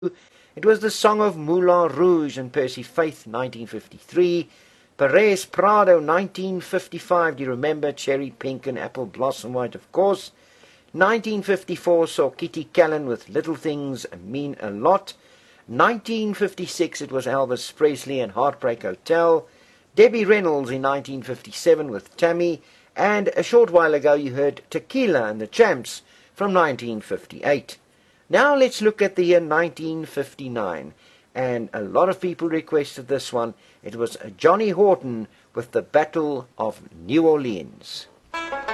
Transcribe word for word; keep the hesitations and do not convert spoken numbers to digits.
It was the Song of Moulin Rouge and Percy Faith, nineteen fifty-three. Perez Prado, nineteen fifty-five. Do you remember Cherry Pink and Apple Blossom White? Of course. nineteen fifty-four saw Kitty Callan with Little Things Mean a Lot. nineteen fifty-six, it was Elvis Presley and Heartbreak Hotel. Debbie Reynolds in nineteen fifty-seven with Tammy. And a short while ago you heard Tequila and the Champs from nineteen fifty-eight. Now let's look at the year nineteen fifty-nine. And a lot of people requested this one. It was Johnny Horton with the Battle of New Orleans.